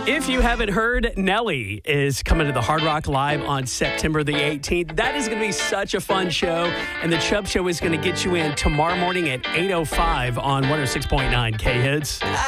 If you haven't heard, Nelly is coming to the Hard Rock Live on September the 18th. That is going to be such a fun show. And the Chubb Show is going to get you in tomorrow morning at 8:05 on 106.9 K-Hits.